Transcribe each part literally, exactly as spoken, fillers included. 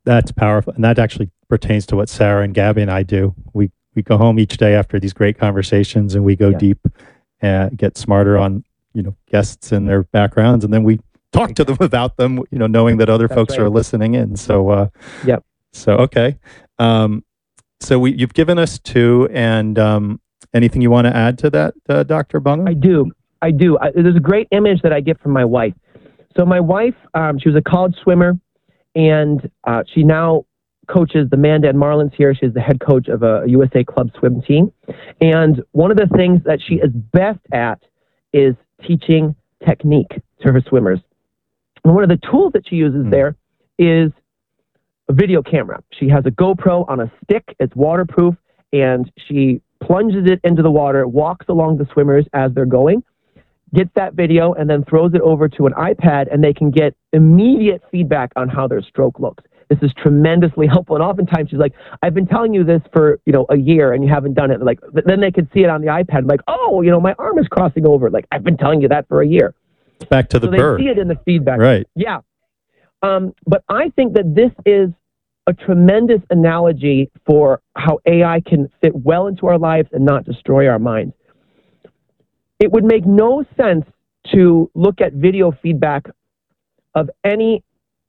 That's powerful, and that actually pertains to what Sarah and Gabby and I do. We we go home each day after these great conversations, and we go Yeah, deep and get smarter on you know guests and their backgrounds, and then we talk to them exactly. about them. You know, knowing that other That's folks are right. listening in. So uh, Yep. so okay. Um, so we you've given us two, and um, anything you want to add to that, uh, Doctor I Bungham? do. I do. I, there's a great image that I get from my wife. So my wife, um, she was a college swimmer, and uh, she now coaches the Mandan Marlins here. She's the head coach of a U S A club swim team. And one of the things that she is best at is teaching technique to her swimmers. And one of the tools that she uses Mm. there is a video camera. She has a GoPro on a stick. It's waterproof, and she plunges it into the water, walks along the swimmers as they're going, gets that video, and then throws it over to an iPad, and they can get immediate feedback on how their stroke looks. This is tremendously helpful. And oftentimes she's like, I've been telling you this for, you know, a year and you haven't done it. Like, then they could see it on the iPad, like, oh, you know, my arm is crossing over. Like, I've been telling you that for a year. It's back to the So they bird, see it in the feedback. right? Yeah. Um, but I think that this is a tremendous analogy for how A I can fit well into our lives and not destroy our minds. It would make no sense to look at video feedback of any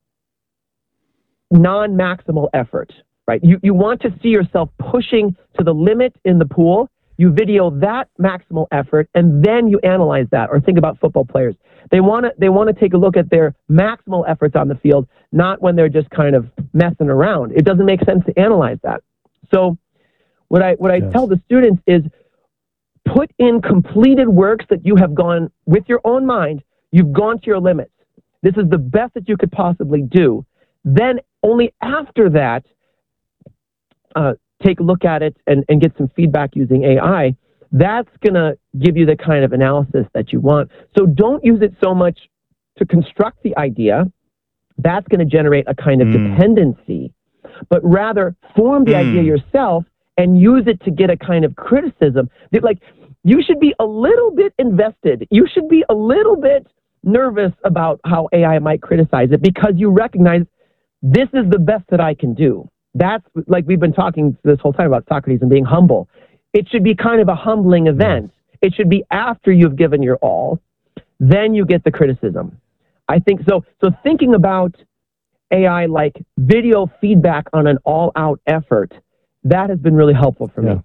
non-maximal effort, right? You, you want to see yourself pushing to the limit in the pool. You video that maximal effort, and then you analyze that. Or think about football players. They want to they want to take a look at their maximal efforts on the field, not when they're just kind of messing around. It doesn't make sense to analyze that. So what I what I Yes. tell the students is put in completed works that you have gone with your own mind. You've gone to your limits. This is the best that you could possibly do. Then only after that, uh, take a look at it and, and get some feedback using A I. That's going to give you the kind of analysis that you want. So don't use it so much to construct the idea. That's going to generate a kind of Mm. dependency, but rather form the Mm. idea yourself and use it to get a kind of criticism. Like, you should be a little bit invested. You should be a little bit nervous about how A I might criticize it because you recognize this is the best that I can do. That's like we've been talking this whole time about Socrates and being humble. It should be kind of a humbling event. It should be after you've given your all, then you get the criticism. I think so. So thinking about A I like video feedback on an all-out effort, that has been really helpful for Yeah. me.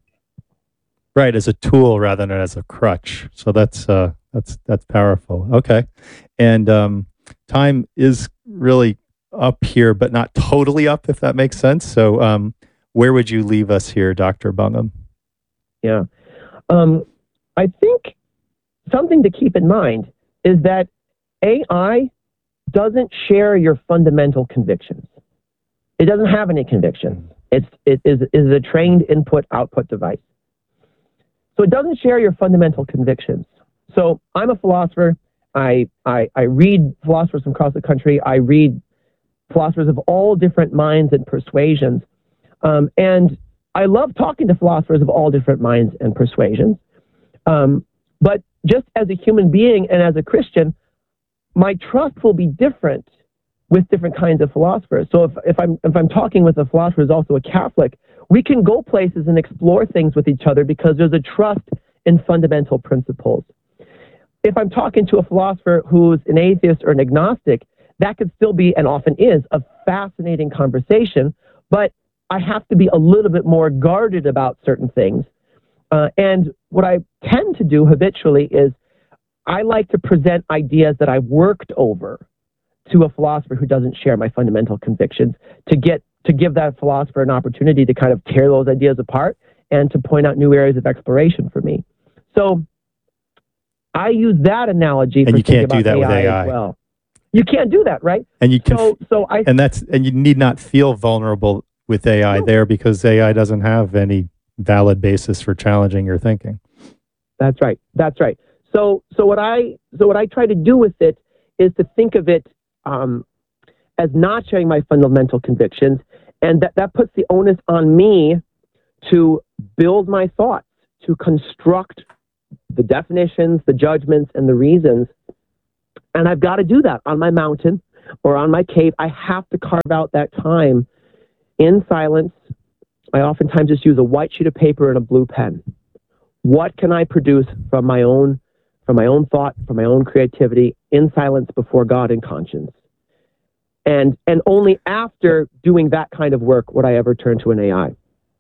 Right, as a tool rather than as a crutch. So that's uh, that's that's powerful. Okay, and um, time is really up here, but not totally up, if that makes sense. So, um, where would you leave us here, Doctor Bungham? Yeah. Um, I think something to keep in mind is that A I doesn't share your fundamental convictions. It doesn't have any convictions. It's, it is, is a trained input-output device. So it doesn't share your fundamental convictions. So I'm a philosopher. I, I, I read philosophers from across the country. I read philosophers of all different minds and persuasions. Um, and I love talking to philosophers of all different minds and persuasions. Um, but just as a human being and as a Christian, my trust will be different with different kinds of philosophers. So if, if, I'm, if I'm talking with a philosopher who's also a Catholic, we can go places and explore things with each other because there's a trust in fundamental principles. If I'm talking to a philosopher who's an atheist or an agnostic, that could still be, and often is, a fascinating conversation, but I have to be a little bit more guarded about certain things. Uh, and what I tend to do habitually is I like to present ideas that I've worked over to a philosopher who doesn't share my fundamental convictions to get to give that philosopher an opportunity to kind of tear those ideas apart and to point out new areas of exploration for me. So I use that analogy And for you thinking can't do about that with A I A I. as well. You can't do that, right? And you can, So, so I and that's, and you need not feel vulnerable with A I No. there because A I doesn't have any valid basis for challenging your thinking. That's right. That's right. So, so what I, so what I try to do with it is to think of it um, as not sharing my fundamental convictions, and that, that puts the onus on me to build my thoughts, to construct the definitions, the judgments, and the reasons. And I've got to do that on my mountain or on my cave, I have to carve out that time in silence. I oftentimes just use a white sheet of paper and a blue pen. What can I produce from my own, from my own thought, from my own creativity, in silence before God and conscience? And and only after doing that kind of work would I ever turn to an A I.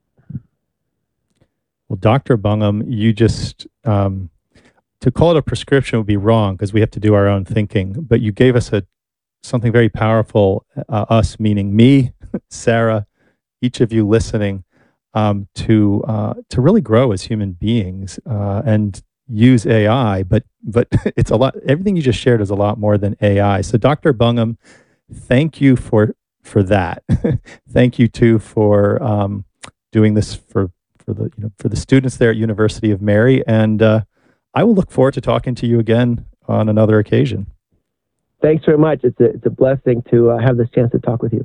Well, Doctor Bungum, you just, um, to call it a prescription would be wrong because we have to do our own thinking, but you gave us a something very powerful, uh, us meaning me, Sarah, each of you listening, um, to uh, to really grow as human beings uh, and use A I, but but it's a lot, everything you just shared is a lot more than A I. So Doctor Bungum, thank you for for that. Thank you too for um, doing this for for the you know for the students there at University of Mary, and uh, I will look forward to talking to you again on another occasion. Thanks very much. It's a it's a blessing to uh, have this chance to talk with you.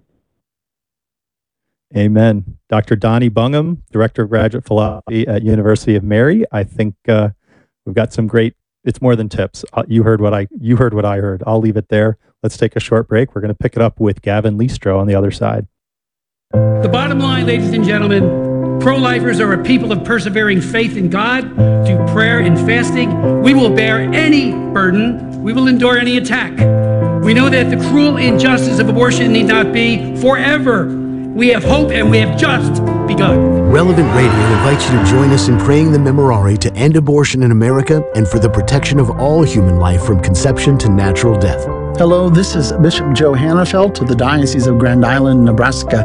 Amen. Doctor Donnie Bungum, Director of Graduate Philosophy at University of Mary. I think uh, we've got some great. It's more than tips. Uh, you heard what I you heard what I heard. I'll leave it there. Let's take a short break. We're going to pick it up with Gavin Listro on the other side. The bottom line, ladies and gentlemen, pro-lifers are a people of persevering faith in God, through prayer and fasting. We will bear any burden. We will endure any attack. We know that the cruel injustice of abortion need not be forever. We have hope, and we have just begun. Relevant Radio invites you to join us in praying the Memorare to end abortion in America and for the protection of all human life from conception to natural death. Hello, this is Bishop Joe Hannafelt of the Diocese of Grand Island, Nebraska.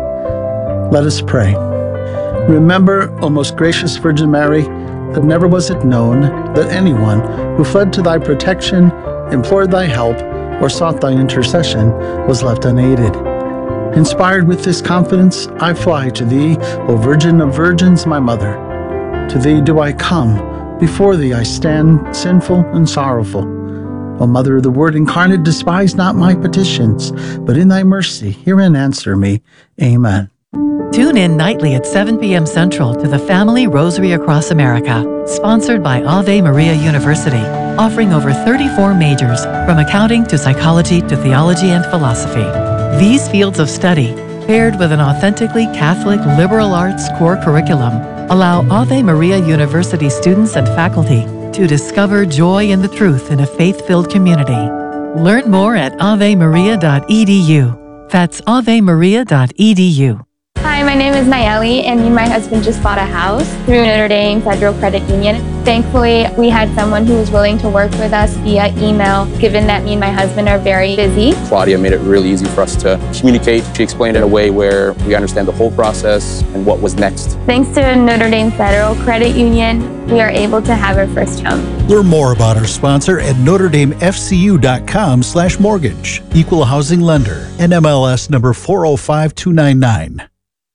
Let us pray. Remember, O most gracious Virgin Mary, that never was it known that anyone who fled to thy protection, implored thy help, or sought thy intercession was left unaided. Inspired with this confidence, I fly to thee, O Virgin of Virgins, my mother. To thee do I come, before thee I stand, sinful and sorrowful. O Mother of the Word incarnate, despise not my petitions, but in thy mercy hear and answer me. Amen. Tune in nightly at seven p.m. Central to the Family Rosary Across America, sponsored by Ave Maria University, offering over thirty-four majors, from accounting to psychology to theology and philosophy. These fields of study, paired with an authentically Catholic liberal arts core curriculum, allow Ave Maria University students and faculty to discover joy in the truth in a faith-filled community. Learn more at ave maria dot e d u. That's ave maria dot e d u. Hi, my name is Nayeli, and me and my husband just bought a house through Notre Dame Federal Credit Union. Thankfully, we had someone who was willing to work with us via email, given that me and my husband are very busy. Claudia made it really easy for us to communicate. She explained it in a way where we understand the whole process and what was next. Thanks to Notre Dame Federal Credit Union, we are able to have our first home. Learn more about our sponsor at notre dame f c u dot com slash mortgage. Equal housing lender. N M L S number four oh five two nine nine.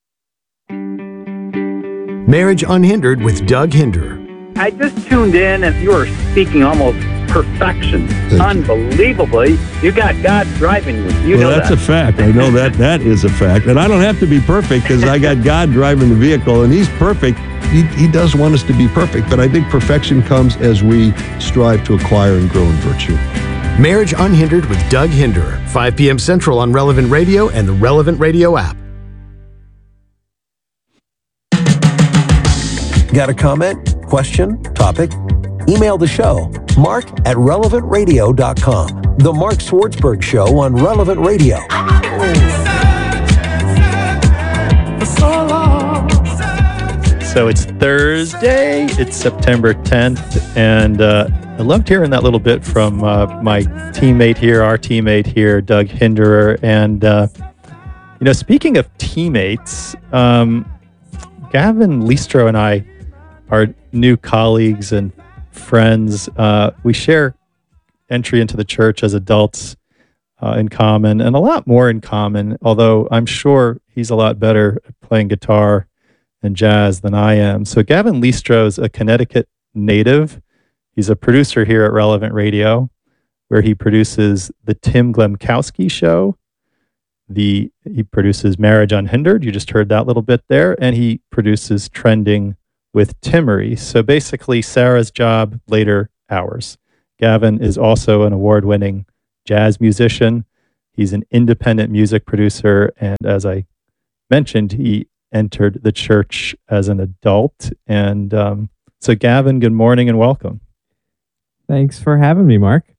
Marriage Unhindered with Doug Hinder. I just tuned in and you were speaking almost perfection. Unbelievably. You got God driving you. You well, know that's that. a fact. I know that that is a fact. And I don't have to be perfect because I got God driving the vehicle and he's perfect. He, he does want us to be perfect, but I think perfection comes as we strive to acquire and grow in virtue. Marriage Unhindered with Doug Hinder, five p.m. Central on Relevant Radio and the Relevant Radio app. Got a comment, question, topic? Email the show, mark at relevant radio dot com. The Mark Swartzberg Show on Relevant Radio. So it's Thursday, it's September tenth, and uh, I loved hearing that little bit from uh, my teammate here, our teammate here, Doug Hinderer. And, uh, you know, speaking of teammates, um, Gavin Listro and I are new colleagues and friends. Uh, we share entry into the church as adults uh, in common, and a lot more in common, although I'm sure he's a lot better at playing guitar and jazz than I am. So Gavin Listro's a Connecticut native. He's a producer here at Relevant Radio, where he produces the Tim Glemkowski Show. The he produces Marriage Unhindered. You just heard that little bit there. And he produces Trending with Timmery. So basically, Sarah's job, later ours. Gavin is also an award-winning jazz musician. He's an independent music producer, and as I mentioned, he entered the church as an adult. And um, so, Gavin, good morning and welcome. Thanks for having me, Mark.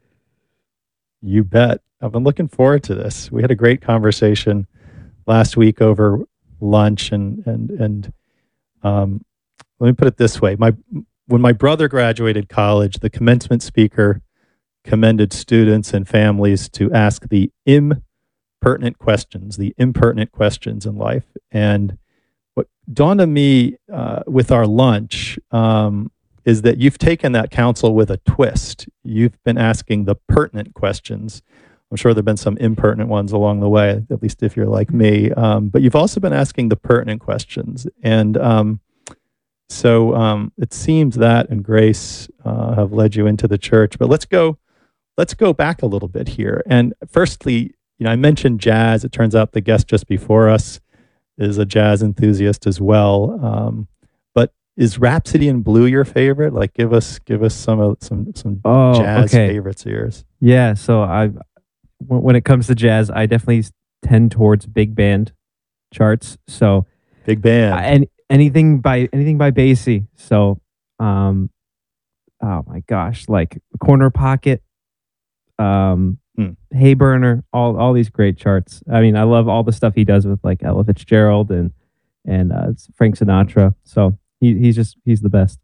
You bet. I've been looking forward to this. We had a great conversation last week over lunch, and and and um, let me put it this way: my when my brother graduated college, the commencement speaker commended students and families to ask the impertinent questions, the impertinent questions in life. And what dawned on me uh, with our lunch um, is that you've taken that counsel with a twist. You've been asking the pertinent questions. I'm sure there have been some impertinent ones along the way, at least if you're like me. Um, but you've also been asking the pertinent questions. And um, so um, it seems that and grace uh, have led you into the church. But let's go, let's go back a little bit here. And firstly, you know, I mentioned jazz. It turns out the guest just before us is a jazz enthusiast as well. Um, but is Rhapsody in Blue your favorite? Like, give us, give us some of some some Oh, jazz okay. favorites of yours. Yeah, so I, when when it comes to jazz, I definitely tend towards big band charts. So Big band. uh, and anything by anything by Basie. So, um, oh my gosh, like Corner Pocket, um, Hmm. Hey Burner, all all these great charts. I mean, I love all the stuff he does with like Ella Fitzgerald and and uh, Frank Sinatra. So he he's just he's the best.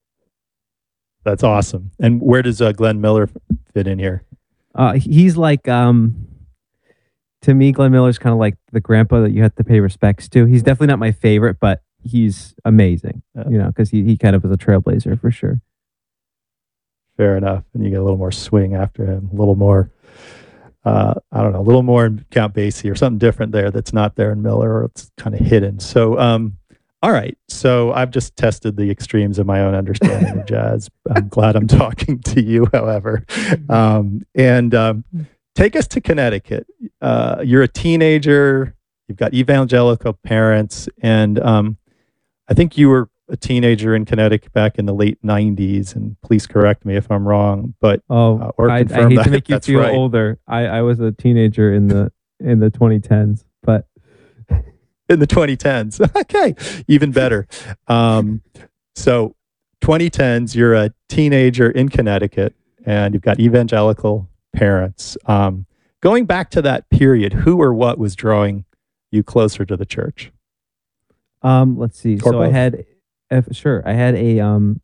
That's awesome. And where does uh, Glenn Miller fit in here? Uh, he's like, um, to me, Glenn Miller's kind of like the grandpa that you have to pay respects to. He's definitely not my favorite, but he's amazing, Yeah. you know, because he, he kind of was a trailblazer for sure. Fair enough. And you get a little more swing after him, a little more, uh, I don't know, a little more in Count Basie or something different there that's not there in Miller, or it's kind of hidden. So, um, all right. So I've just tested the extremes of my own understanding of jazz. I'm glad I'm talking to you, however. Um, and um, take us to Connecticut. Uh, you're a teenager. You've got evangelical parents. And um, I think you were a teenager in Connecticut back in the late nineties. And please correct me if I'm wrong. But Oh, uh, or I, I confirm hate that to make you that's feel right. older. I, I was a teenager in the in the twenty tens, but In the twenty tens. Okay, even better. Um, so twenty tens, you're a teenager in Connecticut, and you've got evangelical parents. Um, going back to that period, who or what was drawing you closer to the church? um, let's see. Or So I both. had, if, sure, I had a um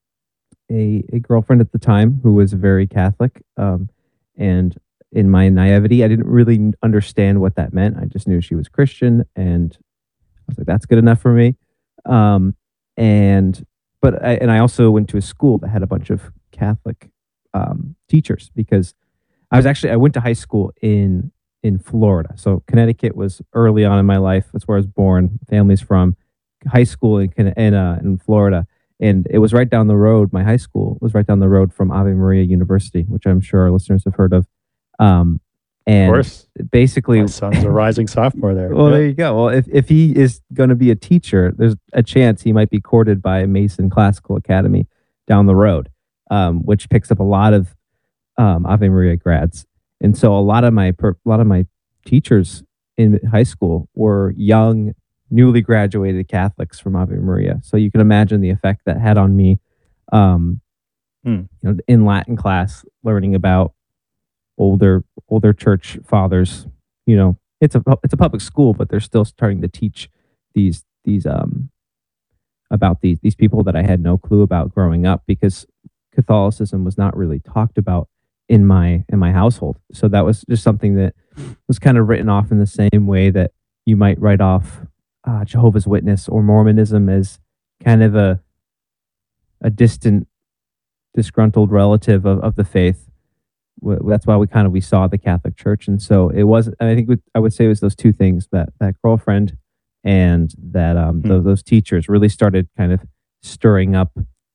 a a girlfriend at the time who was very Catholic, um, and in my naivety, I didn't really understand what that meant. I just knew she was Christian, and I was like, "That's good enough for me." Um, and but I, and I also went to a school that had a bunch of Catholic um, teachers because I was actually I went to high school in in Florida. So Connecticut was early on in my life. That's where I was born. Family's from. High school in Conne- in, uh, in Florida, and it was right down the road. My high school was right down the road from Ave Maria University, which I'm sure our listeners have heard of. Um, and Of course. basically, My son's a rising sophomore there. well, Yeah. there you go. Well, if, if he is going to be a teacher, there's a chance he might be courted by Mason Classical Academy down the road, um, which picks up a lot of um, Ave Maria grads. And so a lot of my per, a lot of my teachers in high school were young, newly graduated Catholics from Ave Maria. So you can imagine the effect that had on me, um, Hmm. you know, in Latin class, learning about older older church fathers. You know, it's a it's a public school, but they're still starting to teach these these um about these these people that I had no clue about growing up, because Catholicism was not really talked about in my in my household. So that was just something that was kind of written off in the same way that you might write off uh, Jehovah's Witness or Mormonism as kind of a a distant, disgruntled relative of, of the faith. W- That's why we kind of we saw the Catholic Church, and so it was. I think I would say it was those two things, that that girlfriend and that um, Hmm. those, those teachers really started kind of stirring up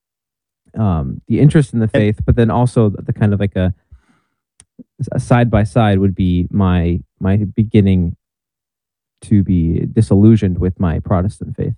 um, the interest in the faith, but then also the, the kind of like a, a side by side would be my my beginning to be disillusioned with my Protestant faith.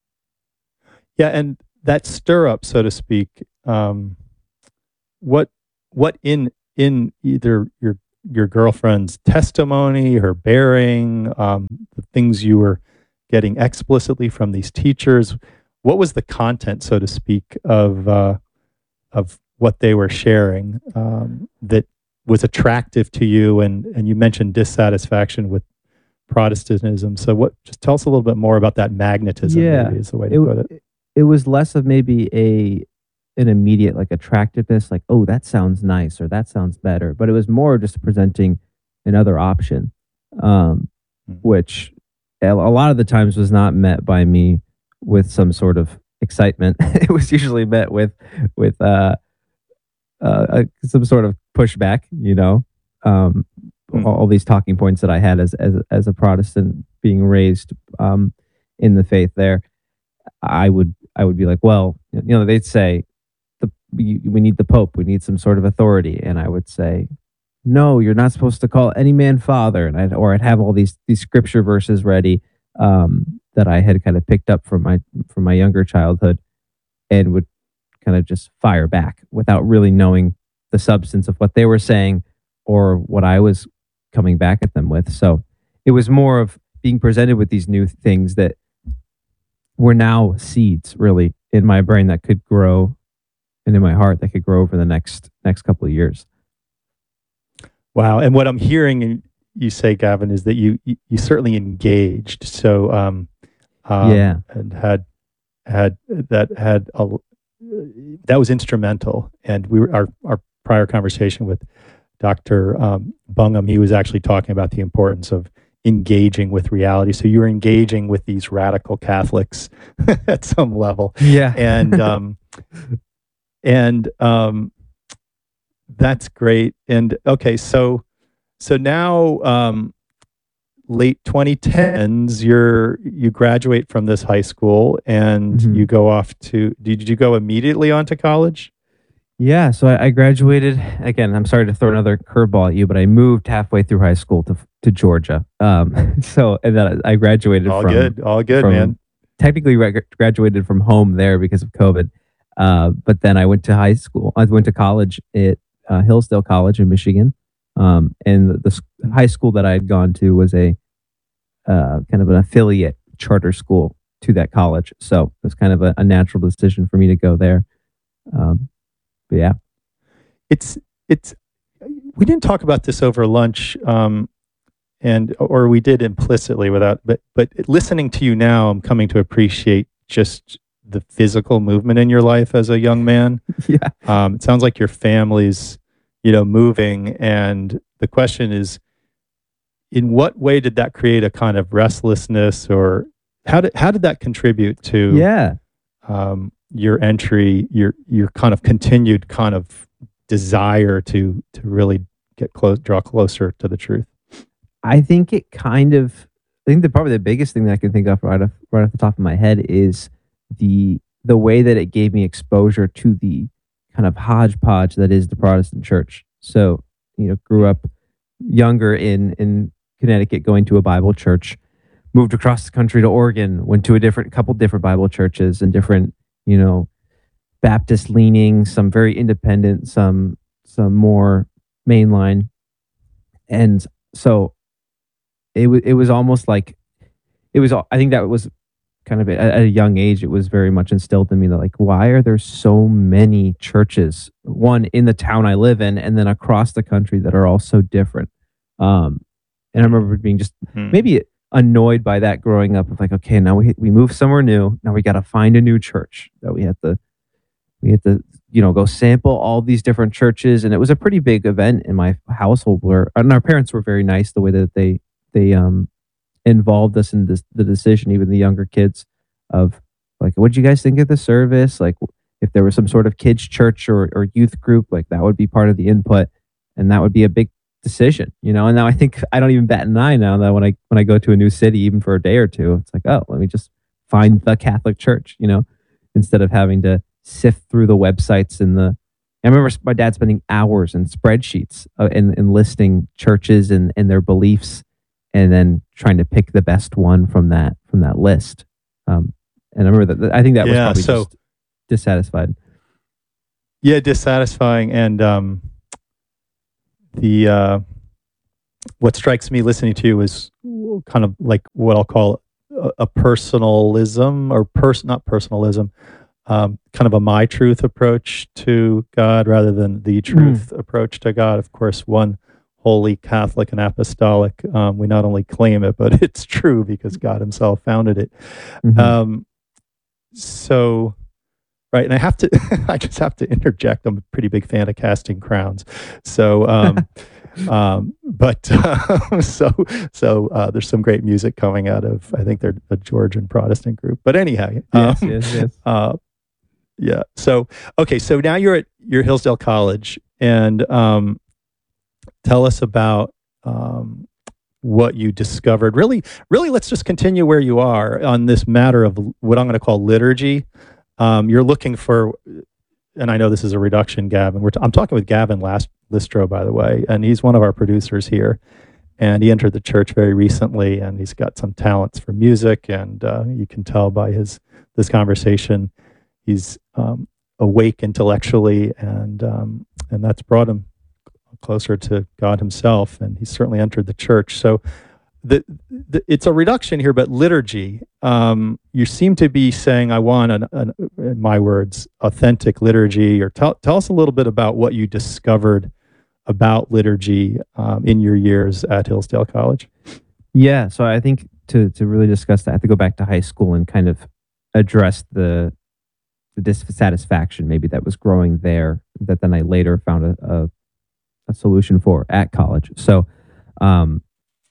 Yeah, and that stir up, so to speak, um, what what in in either your your girlfriend's testimony, her bearing, um, the things you were getting explicitly from these teachers? What was the content, so to speak, of uh, of what they were sharing um, that was attractive to you? And and you mentioned dissatisfaction with Protestantism. So what? Just tell us a little bit more about that magnetism. Yeah, maybe is the way to it, put it. it was less of maybe a an immediate like attractiveness, like, oh, that sounds nice or that sounds better, but it was more just presenting another option, um, which a a lot of the times was not met by me with some sort of excitement. It was usually met with with uh, uh, uh, some sort of pushback, you know. Um, Mm. all, all these talking points that I had as as as a Protestant being raised um, in the faith there, I would I would be like, well, you know, they'd say the we, we need the Pope, we need some sort of authority, and I would say, no, you're not supposed to call any man father, and I'd, or I'd have all these these scripture verses ready um, that I had kind of picked up from my from my younger childhood, and would kind of just fire back without really knowing the substance of what they were saying or what I was coming back at them with. So it was more of being presented with these new things that were now seeds really in my brain that could grow, and in my heart that could grow over the next next couple of years. Wow. And what I'm hearing you say, Gavin, is that you you, you certainly engaged. So um, um Yeah. and had had that had a that was instrumental. And we were our our prior conversation with Doctor Um, Bungham, he was actually talking about the importance of engaging with reality. So you were engaging with these radical Catholics at some level. Yeah. And um, and um, that's great. And okay, so so now um, late twenty tens, you're you graduate from this high school and Mhm. you go off to. Did you go immediately on to college? Yeah, so I, I graduated. Again, I'm sorry to throw another curveball at you, but I moved halfway through high school to to Georgia. Um, so and then I graduated All from good, all good, from- man. technically re- graduated from home there because of COVID. Uh, but then I went to high school. I went to college at uh, Hillsdale College in Michigan. Um, and the, the s- high school that I had gone to was a uh, kind of an affiliate charter school to that college. So it was kind of a, a natural decision for me to go there. Um, but yeah. It's it's we didn't talk about this over lunch, um, and or we did implicitly without. But but listening to you now, I'm coming to appreciate just the physical movement in your life as a young man. Yeah. Um, it sounds like your family's, you know, moving, and the question is, in what way did that create a kind of restlessness, or how did how did that contribute to Yeah. um, your entry, your your kind of continued kind of desire to to really get close, draw closer to the truth? I think it kind of. I think the probably the biggest thing that I can think of right off right off the top of my head is the the way that it gave me exposure to the kind of hodgepodge that is the Protestant church. So you know, grew up younger in in Connecticut, going to a Bible church. Moved across the country to Oregon. Went to a different couple different Bible churches and different you know Baptist leaning, some very independent, some some more mainline, and so. It was it was almost like it was I think that was kind of at, at a young age it was very much instilled in me that like why are there so many churches, one in the town I live in and then across the country, that are all so different. Um and I remember being just Hmm. maybe annoyed by that growing up of like, okay, now we we move somewhere new, now we got to find a new church that we have to we had to you know go sample all these different churches. And it was a pretty big event in my household where and our parents were very nice the way that they they um involved us in this, the decision, even the younger kids, of like, what did you guys think of the service? Like if there was some sort of kids church or, or youth group, like that would be part of the input, and that would be a big decision, you know. And now I think I don't even bat an eye now that when I when I go to a new city, even for a day or two, it's like, oh, let me just find the Catholic church, you know, instead of having to sift through the websites and the I remember my dad spending hours in spreadsheets uh, and, and listing churches and, and their beliefs, and then trying to pick the best one from that from that list. Um, and I remember that I think that was Yeah, probably so- just dissatisfied. Yeah, dissatisfying, and um, the uh, what strikes me listening to you is kind of like what I'll call a, a personalism or pers- not personalism, um, kind of a my truth approach to God rather than the truth mm. approach to God. Of course, one holy Catholic and apostolic, um, we not only claim it, but it's true because God himself founded it. Mm-hmm. Um, so, right. And I have to, I just have to interject. I'm a pretty big fan of Casting Crowns. So, um, um, but, uh, so, so, uh, there's some great music coming out of, I think they're a Georgian Protestant group, but anyhow, um, yes, yes, yes. Uh, yeah. So, okay. So now you're at your Hillsdale College and, um, tell us about, um, what you discovered. Really, really, let's just continue where you are on this matter of what I'm going to call liturgy. Um, you're looking for, and I know this is a reduction, Gavin. We're t- I'm talking with Gavin Last- Listro, by the way, and he's one of our producers here. And he entered the church very recently, and he's got some talents for music, and uh, you can tell by his this conversation, he's um, awake intellectually, and um, and that's brought him closer to God himself, and he's certainly entered the church. So the, the it's a reduction here, but liturgy, um, you seem to be saying, I want, an, an, in my words, authentic liturgy, or tell, tell us a little bit about what you discovered about liturgy um, in your years at Hillsdale College. Yeah, so I think to, to really discuss that, I have to go back to high school and kind of address the, the dissatisfaction maybe that was growing there, that then I later found a, a a solution for at college. So um,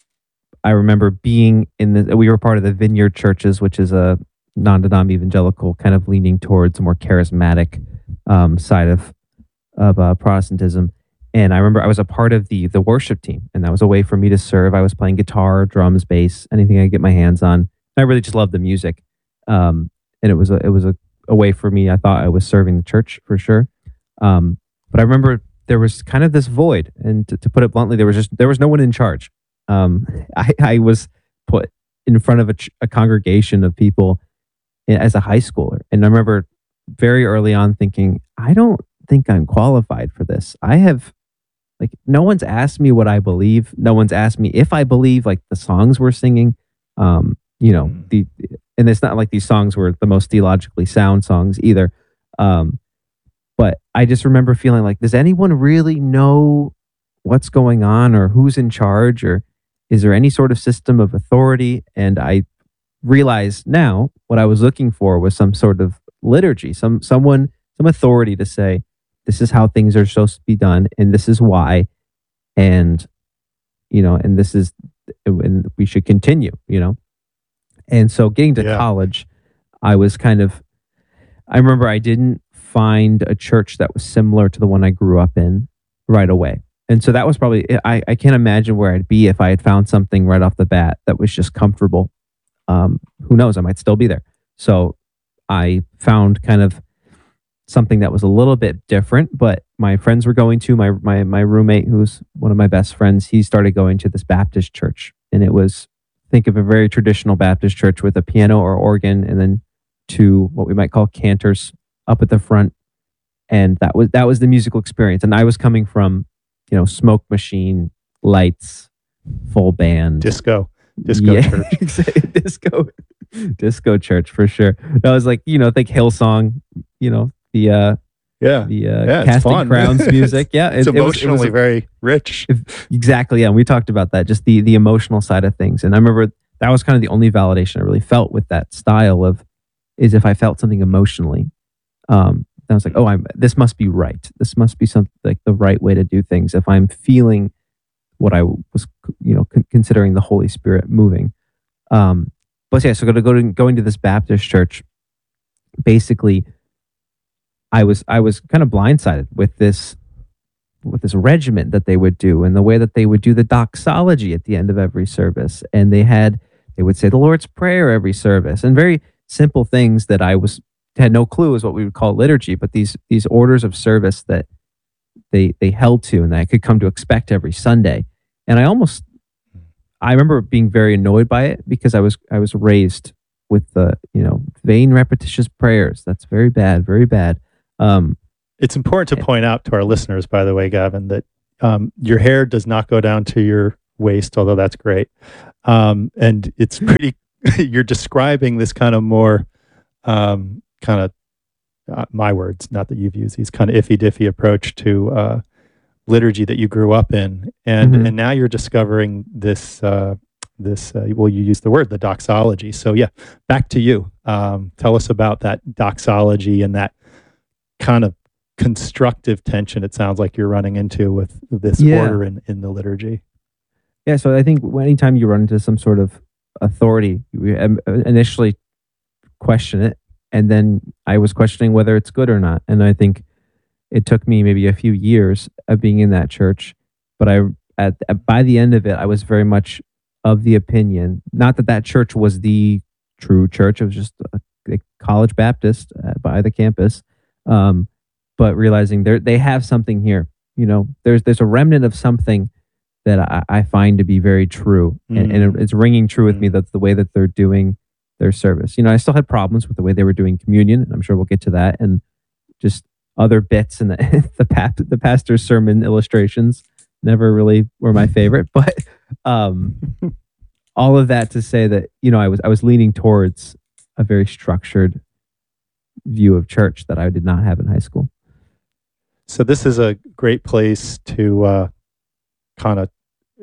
I remember being in the, we were part of the Vineyard Churches, which is a non-denom evangelical kind of leaning towards a more charismatic um, side of, of uh, Protestantism. And I remember I was a part of the the worship team, and that was a way for me to serve. I was playing guitar, drums, bass, anything I could get my hands on. And I really just loved the music. Um, and it was a, it was a, a way for me. I thought I was serving the church for sure. Um, but I remember there was kind of this void, and to, to put it bluntly, there was just there was no one in charge. Um, I, I was put in front of a, a congregation of people as a high schooler, and I remember very early on thinking, I don't think I'm qualified for this. I have, like, no one's asked me what I believe. No one's asked me if I believe, like, the songs we're singing. Um, you know, the and it's not like these songs were the most theologically sound songs either. Um, But I just remember feeling like, does anyone really know what's going on, or who's in charge, or is there any sort of system of authority? And I realize now what I was looking for was some sort of liturgy, some someone, some authority to say, this is how things are supposed to be done, and this is why, and you know, and this is, and we should continue, you know. And so getting to yeah. college, I was kind of, I remember I didn't find a church that was similar to the one I grew up in right away. And so that was probably, I, I can't imagine where I'd be if I had found something right off the bat that was just comfortable. Um, who knows, I might still be there. So I found kind of something that was a little bit different, but my friends were going to, my, my, my roommate, who's one of my best friends, he started going to this Baptist church. And it was, think of a very traditional Baptist church with a piano or organ, and then two, what we might call cantors up at the front, and that was that was the musical experience. And I was coming from, you know, smoke machine, lights, full band, disco, disco yeah, church, disco, disco church for sure. I was like, you know, think Hillsong, you know, the uh, yeah, the uh, yeah, Casting Crowns music, yeah, it's it, emotionally it was, it was, very rich. Exactly, yeah. And we talked about that, just the the emotional side of things. And I remember that was kind of the only validation I really felt with that style of, is if I felt something emotionally. Um, I was like, oh, I'm, this must be right. This must be something like the right way to do things. If I'm feeling what I was, you know, con- considering the Holy Spirit moving. Um, but yeah, so go to go to going to this Baptist church. Basically, I was I was kind of blindsided with this with this regiment that they would do, and the way that they would do the doxology at the end of every service, and they had they would say the Lord's Prayer every service, and very simple things that I was. Had no clue is what we would call liturgy, but these these orders of service that they they held to, and that I could come to expect every Sunday. And I almost I remember being very annoyed by it, because I was I was raised with the, you know, vain repetitious prayers. That's very bad, very bad. Um, it's important to point out to our listeners, by the way, Gavin, that um, your hair does not go down to your waste, although that's great. Um, and it's pretty, you're describing this kind of more, um, kind of, uh, my words, not that you've used these, kind of iffy-diffy approach to uh, liturgy that you grew up in. And Mhm. and now you're discovering this, uh, this uh, well, you used the word, the doxology. So yeah, back to you. Um, tell us about that doxology and that kind of constructive tension it sounds like you're running into with this Yeah. order in, in the liturgy. Yeah, so I think anytime you run into some sort of authority, you um, initially question it, and then I was questioning whether it's good or not. And I think it took me maybe a few years of being in that church, but I at, at by the end of it, I was very much of the opinion, not that that church was the true church. It was just a, a college Baptist uh, by the campus, um, but realizing they they have something here. You know, there's there's a remnant of something that I, I find to be very true, and, and it, it's ringing true with me. That's the way that they're doing their service. You know, I still had problems with the way they were doing communion, and I'm sure we'll get to that, and just other bits and the the, pap, the pastor's sermon illustrations never really were my favorite. But um, all of that to say that, you know, I was I was leaning towards a very structured view of church that I did not have in high school. So this is a great place to uh, kind of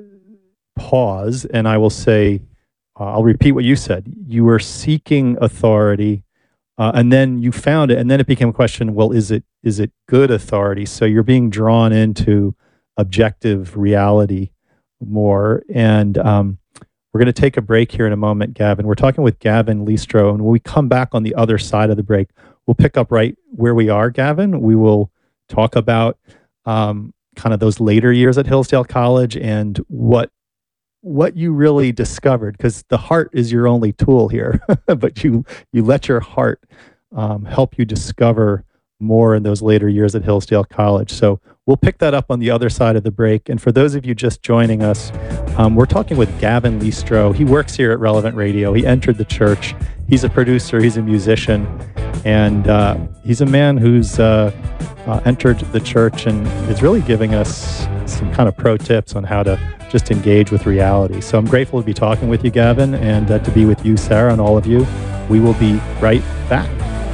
pause, and I will say, uh, I'll repeat what you said. You were seeking authority, uh, and then you found it, and then it became a question, well, is it is it good authority? So you're being drawn into objective reality more, and um, we're going to take a break here in a moment, Gavin. We're talking with Gavin Listro, and when we come back on the other side of the break, we'll pick up right where we are, Gavin. We will talk about um, kind of those later years at Hillsdale College and what what you really discovered, because the heart is your only tool here, but you you let your heart um, help you discover more in those later years at Hillsdale College. So we'll pick that up on the other side of the break. And for those of you just joining us, um, we're talking with Gavin Listro. He works here at Relevant Radio. He entered the church. He's a producer. He's a musician. And uh, he's a man who's uh, uh, entered the church and is really giving us some kind of pro tips on how to just engage with reality. So I'm grateful to be talking with you, Gavin, and uh, to be with you, Sarah, and all of you. We will be right back.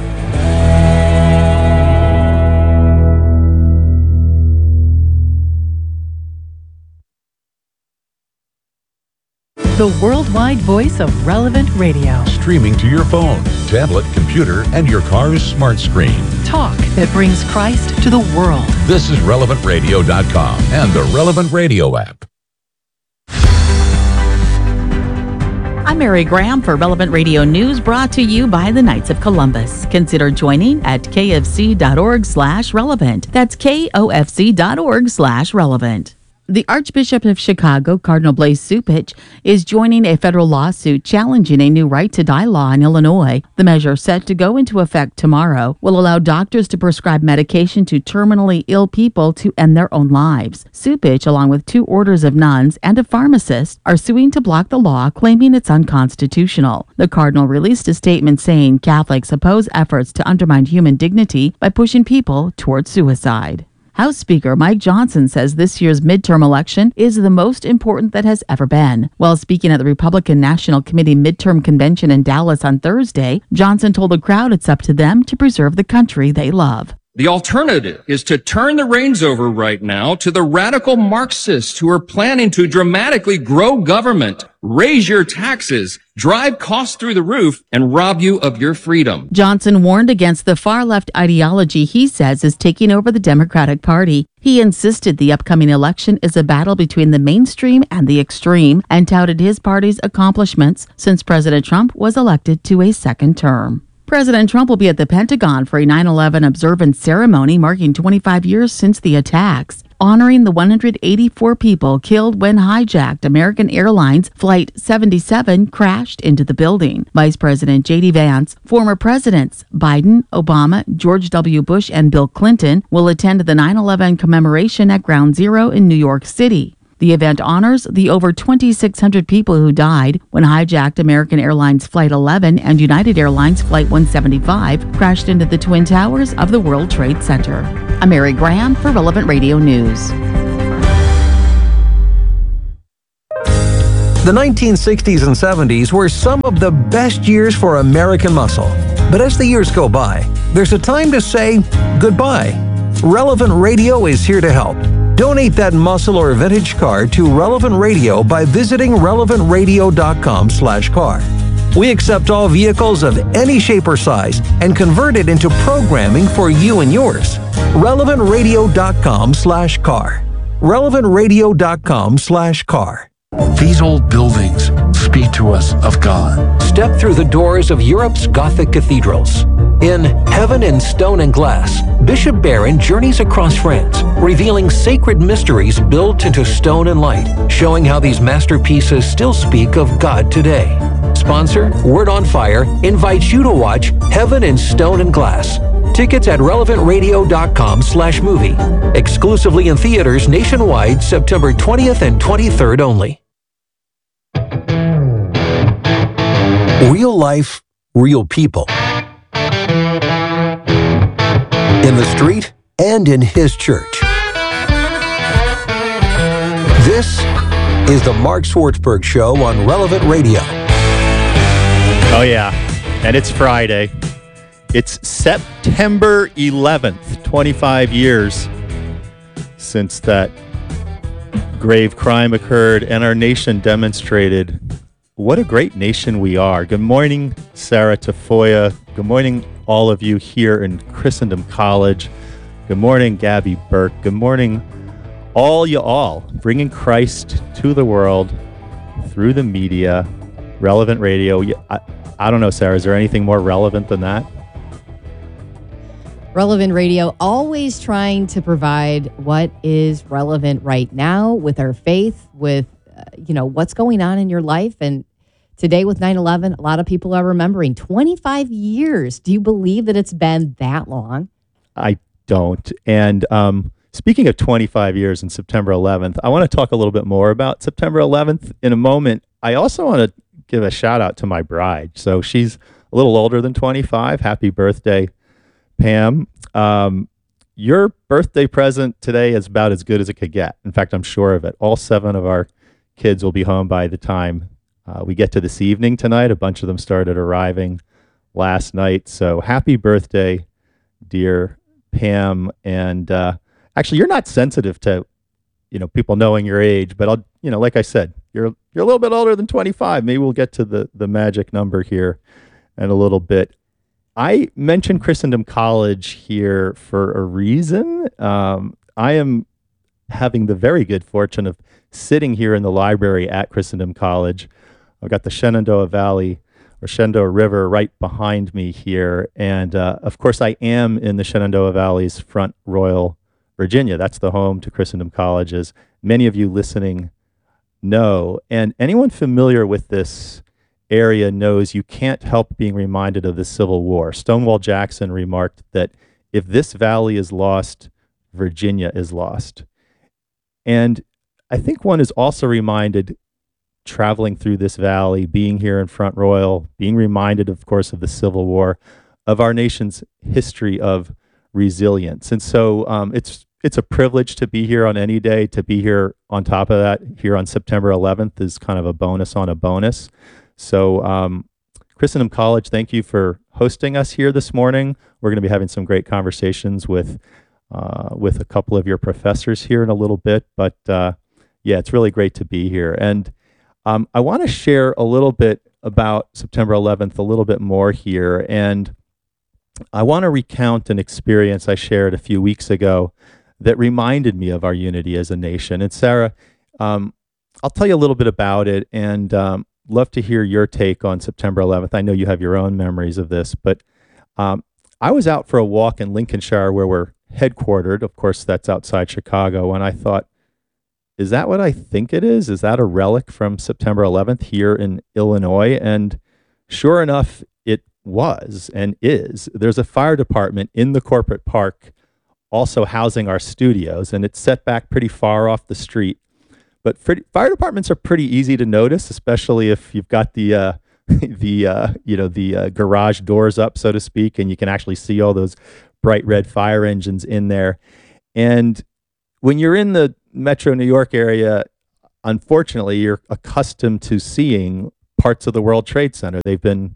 The worldwide voice of Relevant Radio. Streaming to your phone, tablet, computer, and your car's smart screen. Talk that brings Christ to the world. This is relevant radio dot com and the Relevant Radio app. I'm Mary Graham for Relevant Radio News, brought to you by the Knights of Columbus. Consider joining at kfc.org slash relevant. That's kofc.org slash relevant. The Archbishop of Chicago, Cardinal Blaise Cupich, is joining a federal lawsuit challenging a new right-to-die law in Illinois. The measure, set to go into effect tomorrow, will allow doctors to prescribe medication to terminally ill people to end their own lives. Cupich, along with two orders of nuns and a pharmacist, are suing to block the law, claiming it's unconstitutional. The cardinal released a statement saying Catholics oppose efforts to undermine human dignity by pushing people toward suicide. House Speaker Mike Johnson says this year's midterm election is the most important that has ever been. While speaking at the Republican National Committee midterm convention in Dallas on Thursday, Johnson told the crowd it's up to them to preserve the country they love. The alternative is to turn the reins over right now to the radical Marxists who are planning to dramatically grow government, raise your taxes, drive costs through the roof, and rob you of your freedom. Johnson warned against the far-left ideology he says is taking over the Democratic Party. He insisted the upcoming election is a battle between the mainstream and the extreme, and touted his party's accomplishments since President Trump was elected to a second term. President Trump will be at the Pentagon for a nine eleven observance ceremony marking twenty-five years since the attacks, honoring the one hundred eighty-four people killed when hijacked American Airlines Flight seventy-seven crashed into the building. Vice President J D Vance, former presidents Biden, Obama, George W. Bush, and Bill Clinton will attend the nine eleven commemoration at Ground Zero in New York City. The event honors the over twenty-six hundred people who died when hijacked American Airlines Flight eleven and United Airlines Flight one seventy-five crashed into the Twin Towers of the World Trade Center. I'm Mary Graham for Relevant Radio News. The nineteen sixties and seventies were some of the best years for American muscle. But as the years go by, there's a time to say goodbye. Relevant Radio is here to help. Donate that muscle or vintage car to Relevant Radio by visiting relevant radio dot com slash car. We accept all vehicles of any shape or size and convert it into programming for you and yours. relevant radio dot com slash car. relevant radio dot com slash car. These old buildings speak to us of God. Step through the doors of Europe's Gothic cathedrals. In Heaven in Stone and Glass, Bishop Barron journeys across France, revealing sacred mysteries built into stone and light, showing how these masterpieces still speak of God today. Sponsor, Word on Fire, invites you to watch Heaven in Stone and Glass. Tickets at relevant radio dot com slash movie. Exclusively in theaters nationwide, September twentieth and twenty-third only. Real life, real people. In the street and in his church. This is the Mark Swartzberg Show on Relevant Radio. Oh, yeah. And it's Friday. It's September eleventh, twenty-five years since that grave crime occurred, and our nation demonstrated what a great nation we are. Good morning, Sarah Tafoya. Good morning, all of you here in Christendom College. Good morning, Gabby Burke. Good morning, all you all, bringing Christ to the world through the media, Relevant Radio. I, I don't know, Sarah, is there anything more relevant than that? Relevant Radio, always trying to provide what is relevant right now with our faith, with, uh, you know, what's going on in your life. And today with nine eleven, a lot of people are remembering twenty-five years. Do you believe that it's been that long? I don't. And um, speaking of twenty-five years and September eleventh, I want to talk a little bit more about September eleventh in a moment. I also want to give a shout out to my bride. So she's a little older than twenty-five. Happy birthday, Pam. Um, your birthday present today is about as good as it could get. In fact, I'm sure of it. All seven of our kids will be home by the time uh, we get to this evening tonight. A bunch of them started arriving last night. So happy birthday, dear Pam. And uh, actually, you're not sensitive to, you know, people knowing your age, but I'll, you know, like I said, you're you're a little bit older than twenty-five. Maybe we'll get to the the magic number here in a little bit. I mentioned Christendom College here for a reason. Um, I am having the very good fortune of sitting here in the library at Christendom College. I've got the Shenandoah Valley or Shenandoah River right behind me here. And uh, of course, I am in the Shenandoah Valley's Front Royal, Virginia. That's the home to Christendom College, as many of you listening know. And anyone familiar with this area knows you can't help being reminded of the Civil War. Stonewall Jackson remarked that if this valley is lost, Virginia is lost. And I think one is also reminded, traveling through this valley, being here in Front Royal, being reminded, of course, of the Civil War, of our nation's history of resilience. And so um, it's it's a privilege to be here on any day. To be here on top of that, here on September eleventh is kind of a bonus on a bonus. So um, Christendom College, thank you for hosting us here this morning. We're going to be having some great conversations with uh, with a couple of your professors here in a little bit. But uh, yeah, it's really great to be here. And um, I want to share a little bit about September eleventh, a little bit more here. And I want to recount an experience I shared a few weeks ago that reminded me of our unity as a nation. And Sarah, um, I'll tell you a little bit about it, and um, love to hear your take on September eleventh. I know you have your own memories of this, but um, I was out for a walk in Lincolnshire where we're headquartered. Of course, that's outside Chicago. And I thought, is that what I think it is? Is that a relic from September eleventh here in Illinois? And sure enough, it was and is. There's a fire department in the corporate park also housing our studios, and it's set back pretty far off the street. But fire departments are pretty easy to notice, especially if you've got the uh, the uh, you know the uh, garage doors up, so to speak, and you can actually see all those bright red fire engines in there. And when you're in the Metro New York area, unfortunately, you're accustomed to seeing parts of the World Trade Center. They've been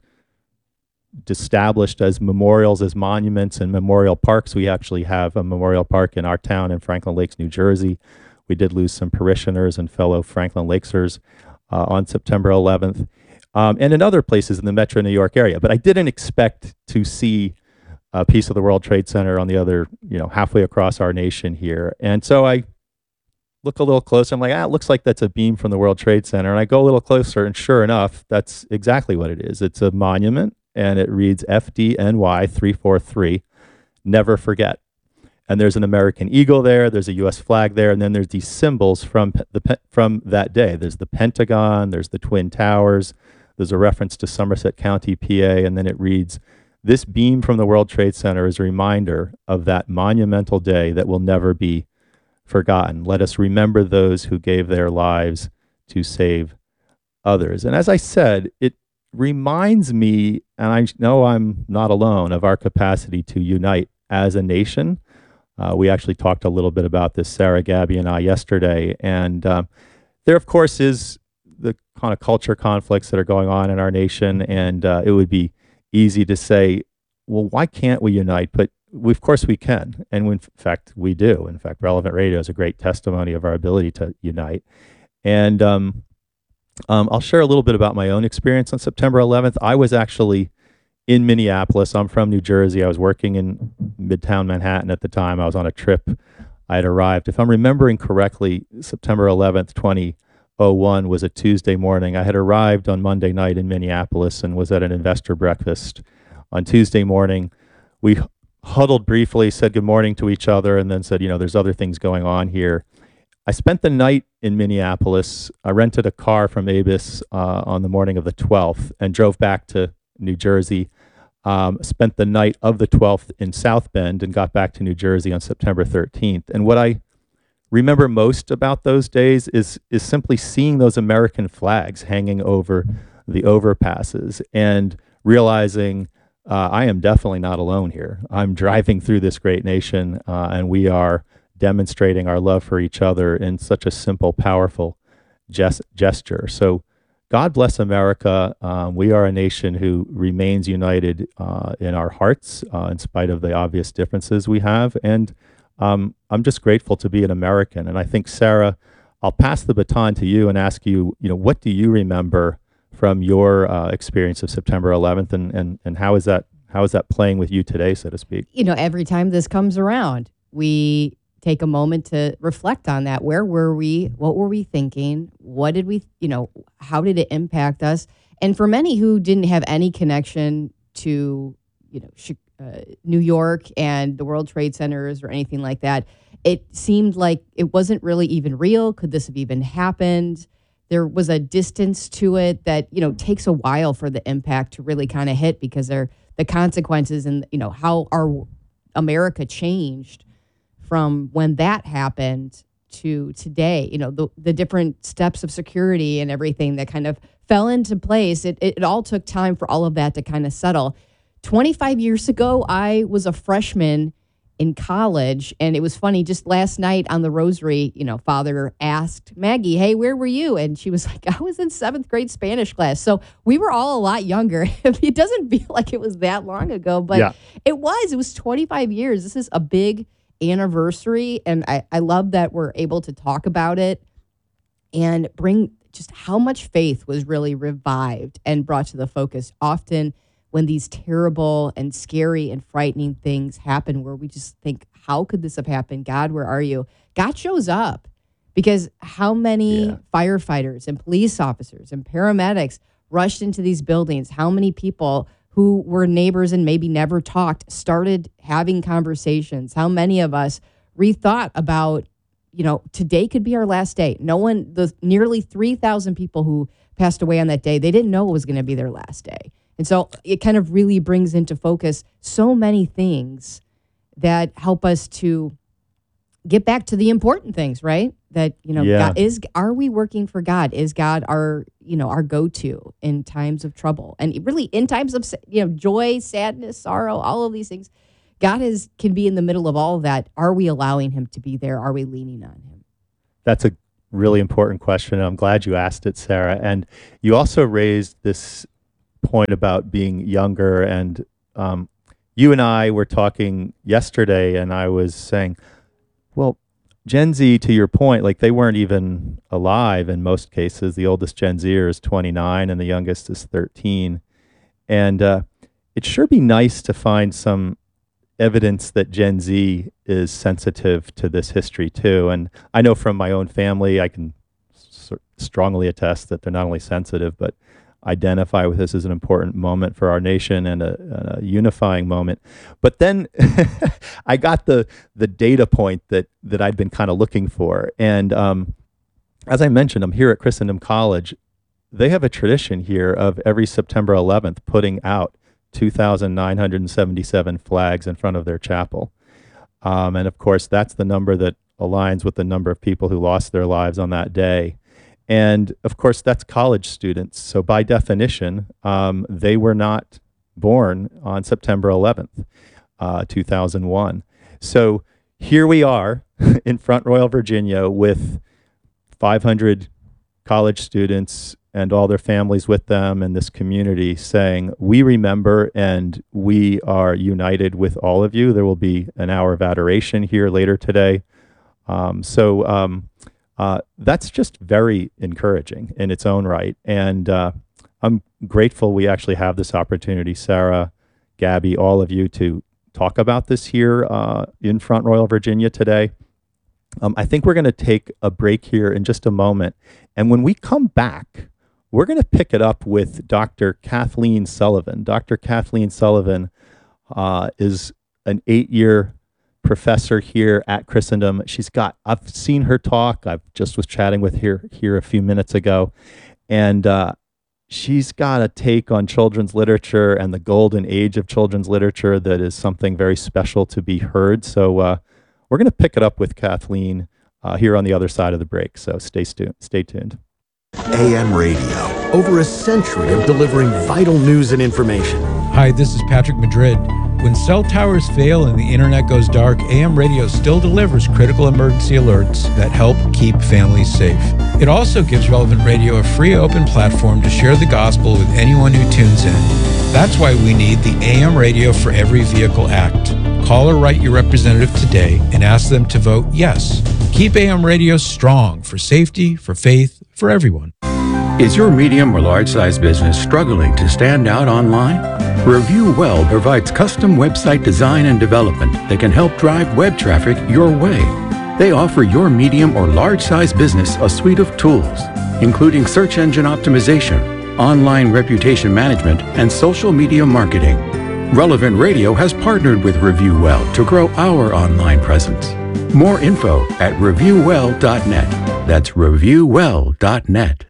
established as memorials, as monuments and memorial parks. We actually have a memorial park in our town in Franklin Lakes, New Jersey. We did lose some parishioners and fellow Franklin Lakesers uh, on September eleventh, um, and in other places in the metro New York area. But I didn't expect to see a piece of the World Trade Center on the other, you know, halfway across our nation here. And so I look a little closer. I'm like, ah, it looks like that's a beam from the World Trade Center. And I go a little closer, and sure enough, that's exactly what it is. It's a monument, and it reads F D N Y three four three, never forget. And there's an American eagle there, there's a U S flag there, and then there's these symbols from the from that day. There's the Pentagon, there's the Twin Towers, there's a reference to Somerset County, P A, and then it reads, this beam from the World Trade Center is a reminder of that monumental day that will never be forgotten. Let us remember those who gave their lives to save others. And as I said, it reminds me, and I know I'm not alone, of our capacity to unite as a nation. Uh, we actually talked a little bit about this, Sarah, Gabby, and I, yesterday. And um, there, of course, is the kind of culture conflicts that are going on in our nation. And uh, it would be easy to say, well, why can't we unite? But we, of course we can. And in fact, we do. In fact, Relevant Radio is a great testimony of our ability to unite. And um, um, I'll share a little bit about my own experience on September eleventh. I was actually in Minneapolis. I'm from New Jersey. I was working in Midtown Manhattan at the time. I was on a trip. I had arrived. If I'm remembering correctly, September eleventh, twenty oh one was a Tuesday morning. I had arrived on Monday night in Minneapolis and was at an investor breakfast on Tuesday morning. We huddled briefly, said good morning to each other, and then said, you know, there's other things going on here. I spent the night in Minneapolis. I rented a car from Avis uh, on the morning of the twelfth and drove back to New Jersey. Um, spent the night of the twelfth in South Bend and got back to New Jersey on September thirteenth. And what I remember most about those days is is simply seeing those American flags hanging over the overpasses and realizing uh, I am definitely not alone here. I'm driving through this great nation, uh, and we are demonstrating our love for each other in such a simple, powerful gest- gesture. So God bless America. Um, we are a nation who remains united uh, in our hearts, uh, in spite of the obvious differences we have. And um, I'm just grateful to be an American. And I think, Sarah, I'll pass the baton to you and ask you, you know, what do you remember from your uh, experience of September eleventh, and, and, and how is that how is that playing with you today, so to speak? You know, every time this comes around, we take a moment to reflect on that. Where were we? What were we thinking? What did we, you know, how did it impact us? And for many who didn't have any connection to, you know, uh, New York and the World Trade Centers or anything like that, it seemed like it wasn't really even real. Could this have even happened? There was a distance to it that, you know, takes a while for the impact to really kind of hit, because they're the consequences and, you know, how our America changed from when that happened to today, you know, the, the different steps of security and everything that kind of fell into place. It, it, it all took time for all of that to kind of settle. twenty-five years ago, I was a freshman in college, and it was funny, just last night on the rosary, you know, Father asked Maggie, hey, where were you? And she was like, I was in seventh grade Spanish class. So we were all a lot younger. It doesn't feel like it was that long ago, but yeah. it was, it was twenty-five years. This is a big anniversary, and I, I love that we're able to talk about it and bring just how much faith was really revived and brought to the focus. Often when these terrible and scary and frightening things happen, where we just think, how could this have happened? God, where are you? God shows up, because how many yeah. firefighters and police officers and paramedics rushed into these buildings? How many people who were neighbors and maybe never talked started having conversations? How many of us rethought about, you know, today could be our last day? No one, the nearly three thousand people who passed away on that day, they didn't know it was going to be their last day. And so it kind of really brings into focus so many things that help us to get back to the important things, right? That, you know, yeah. God is, are we working for God? Is God our, you know, our go-to in times of trouble? And really in times of, you know, joy, sadness, sorrow, all of these things, God is, can be in the middle of all of that. Are we allowing him to be there? Are we leaning on him? That's a really important question. I'm glad you asked it, Sarah. And you also raised this point about being younger. And um, you and I were talking yesterday, and I was saying, well, Gen Z, to your point, like they weren't even alive in most cases. The oldest Gen Zer is twenty-nine and the youngest is thirteen. And uh, it'd sure be nice to find some evidence that Gen Z is sensitive to this history too. And I know from my own family, I can s- strongly attest that they're not only sensitive, but identify with this as an important moment for our nation and a, and a unifying moment. But then I got the the data point that that I'd been kind of looking for. And um, as I mentioned, I'm here at Christendom College. They have a tradition here of every September eleventh putting out two thousand nine hundred seventy-seven flags in front of their chapel. Um, and of course, that's the number that aligns with the number of people who lost their lives on that day. And of course, that's college students. So by definition, um, they were not born on September eleventh, uh, two thousand one. So here we are in Front Royal, Virginia, with five hundred college students and all their families with them and this community saying, we remember and we are united with all of you. There will be an hour of adoration here later today. Um, so um, uh, that's just very encouraging in its own right. And uh, I'm grateful we actually have this opportunity, Sarah, Gabby, all of you, to talk about this here uh, in Front Royal, Virginia today. Um, I think we're going to take a break here in just a moment. And when we come back, we're going to pick it up with Doctor Kathleen Sullivan. Doctor Kathleen Sullivan uh, is an eight-year professor here at Christendom. She's got, I've seen her talk. I just was chatting with her here a few minutes ago. And uh, she's got a take on children's literature and the golden age of children's literature that is something very special to be heard. So uh, we're going to pick it up with Kathleen uh, here on the other side of the break. So stay, stu- stay tuned. A M Radio, over a century of delivering vital news and information. Hi, this is Patrick Madrid. When cell towers fail and the internet goes dark, A M Radio still delivers critical emergency alerts that help keep families safe. It also gives Relevant Radio a free open platform to share the gospel with anyone who tunes in. That's why we need the A M Radio for Every Vehicle Act. Call or write your representative today and ask them to vote yes. Keep A M Radio strong for safety, for faith, for everyone. Is your medium or large size business struggling to stand out online? Review Well provides custom website design and development that can help drive web traffic your way. They offer your medium or large size business a suite of tools, including search engine optimization, online reputation management, and social media marketing. Relevant Radio has partnered with Review Well to grow our online presence. More info at review well dot net. That's review well dot net.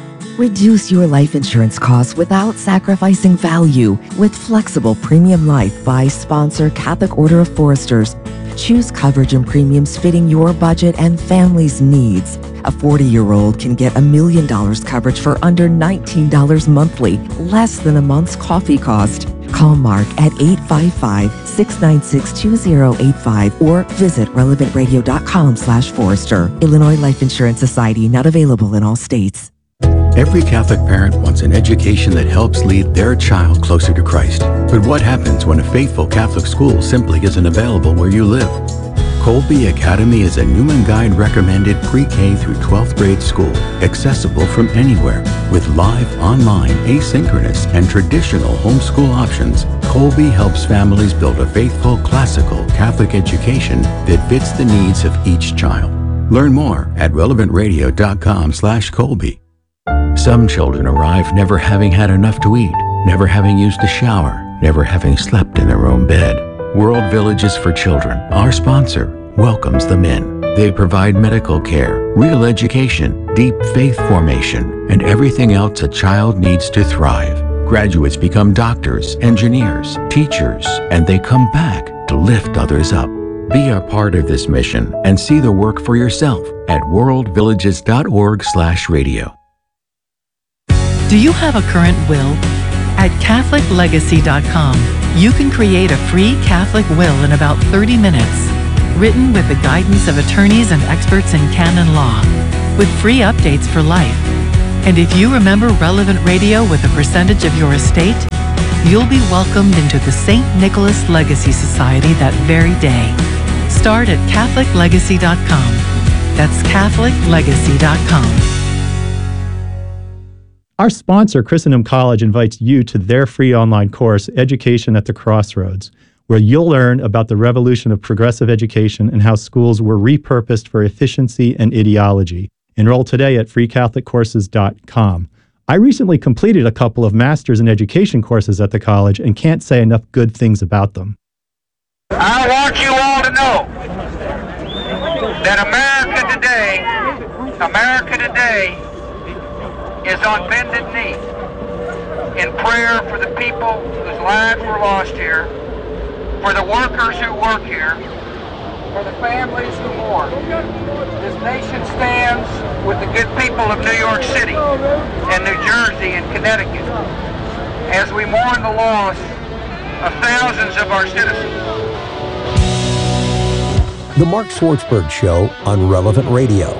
Reduce your life insurance costs without sacrificing value with Flexible Premium Life by sponsor Catholic Order of Foresters. Choose coverage and premiums fitting your budget and family's needs. A forty-year-old can get a million dollars coverage for under nineteen dollars monthly, less than a month's coffee cost. Call Mark at eight five five, six nine six, two zero eight five or visit relevant radio dot com slash Forester. Illinois Life Insurance Society, not available in all states. Every Catholic parent wants an education that helps lead their child closer to Christ. But what happens when a faithful Catholic school simply isn't available where you live? Colby Academy is a Newman Guide recommended pre-K through twelfth grade school, accessible from anywhere. With live, online, asynchronous, and traditional homeschool options, Colby helps families build a faithful, classical Catholic education that fits the needs of each child. Learn more at relevant radio dot com slash Colby. Some children arrive never having had enough to eat, never having used a shower, never having slept in their own bed. World Villages for Children, our sponsor, welcomes them in. They provide medical care, real education, deep faith formation, and everything else a child needs to thrive. Graduates become doctors, engineers, teachers, and they come back to lift others up. Be a part of this mission and see the work for yourself at world villages dot org slash radio. Do you have a current will? At catholic legacy dot com, you can create a free Catholic will in about thirty minutes, written with the guidance of attorneys and experts in canon law. with free updates for life. And if you remember Relevant Radio with a percentage of your estate, you'll be welcomed into the Saint Nicholas Legacy Society that very day. Start at Catholic Legacy dot com. That's Catholic Legacy dot com. Our sponsor, Christendom College, invites you to their free online course, Education at the Crossroads, where you'll learn about the revolution of progressive education and how schools were repurposed for efficiency and ideology. Enroll today at free catholic courses dot com. I recently completed a couple of Masters in Education courses at the college and can't say enough good things about them. I want you all to know that America today, America today is on bended knee in prayer for the people whose lives were lost here, for the workers who work here, for the families who mourn. This nation stands with the good people of New York City and New Jersey and Connecticut as we mourn the loss of thousands of our citizens. The Mark Swartzberg Show on Relevant Radio.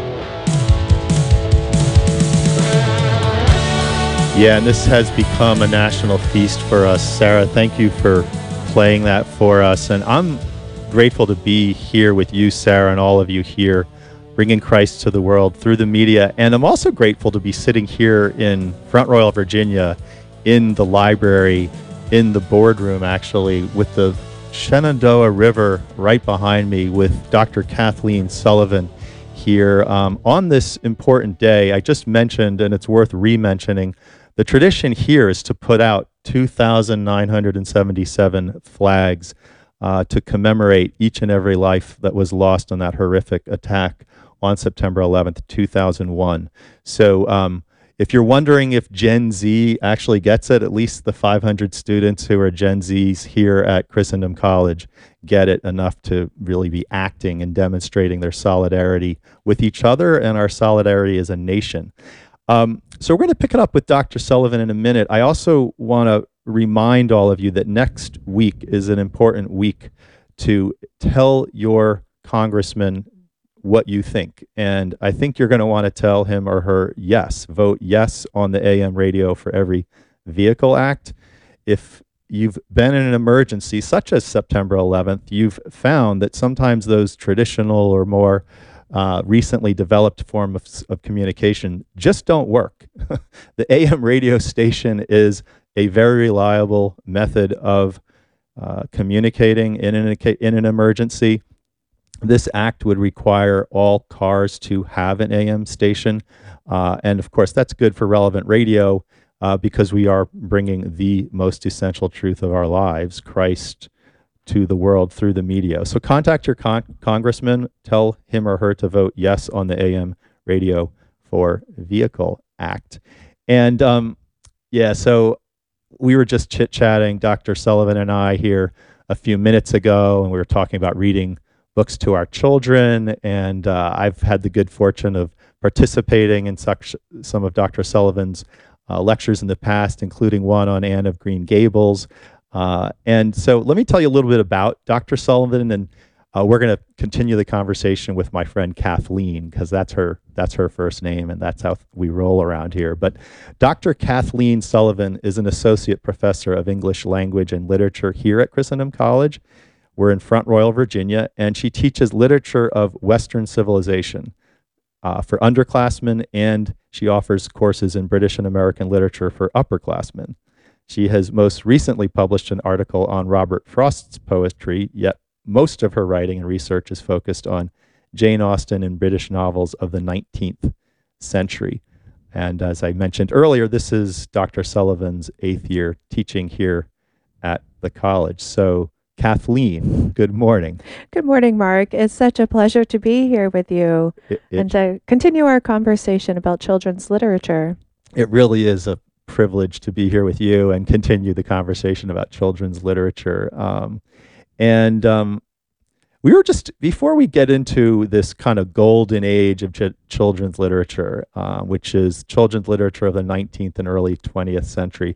Yeah, and this has become a national feast for us. Sarah, thank you for playing that for us. And I'm grateful to be here with you, Sarah, and all of you here, bringing Christ to the world through the media. And I'm also grateful to be sitting here in Front Royal, Virginia, in the library, in the boardroom, actually, with the Shenandoah River right behind me, with Doctor Kathleen Sullivan here um, on this important day. I just mentioned, and it's worth re-mentioning, the tradition here is to put out two thousand nine hundred seventy-seven flags uh, to commemorate each and every life that was lost on that horrific attack on September eleventh, two thousand one. So um, if you're wondering if Gen Z actually gets it, at least the five hundred students who are Gen Zs here at Christendom College get it enough to really be acting and demonstrating their solidarity with each other and our solidarity as a nation. Um, so we're going to pick it up with Doctor Sullivan in a minute. I also want to remind all of you that next week is an important week to tell your congressman what you think. And I think you're going to want to tell him or her yes. Vote yes on the A M Radio for Every Vehicle Act. If you've been in an emergency such as September eleventh, you've found that sometimes those traditional or more uh, recently developed form of, of communication just don't work. The A M radio station is a very reliable method of uh, communicating in an, in an emergency. This act would require all cars to have an A M station. Uh, and of course, that's good for Relevant Radio uh, because we are bringing the most essential truth of our lives, Christ, to the world through the media. So contact your con- congressman, tell him or her to vote yes on the A M Radio for Vehicle Act. And um, yeah, so we were just chit-chatting, Doctor Sullivan and I here a few minutes ago, and we were talking about reading books to our children, and uh, I've had the good fortune of participating in such, some of Doctor Sullivan's uh, lectures in the past, including one on Anne of Green Gables. Uh, and so let me tell you a little bit about Doctor Sullivan, and uh, we're going to continue the conversation with my friend Kathleen, because that's her that's her first name, and that's how we roll around here. But Doctor Kathleen Sullivan is an associate professor of English language and literature here at Christendom College. We're in Front Royal, Virginia, and she teaches literature of Western civilization uh, for underclassmen, and she offers courses in British and American literature for upperclassmen. She has most recently published an article on Robert Frost's poetry, yet most of her writing and research is focused on Jane Austen and British novels of the nineteenth century. And as I mentioned earlier, this is Doctor Sullivan's eighth year teaching here at the college. So Kathleen, good morning. Good morning, Mark. It's such a pleasure to be here with you It, it, and to continue our conversation about children's literature. it really is a privilege to be here with you and continue the conversation about children's literature. Um, and um, we were just, before we get into this kind of golden age of ch- children's literature, uh, which is children's literature of the nineteenth and early twentieth century,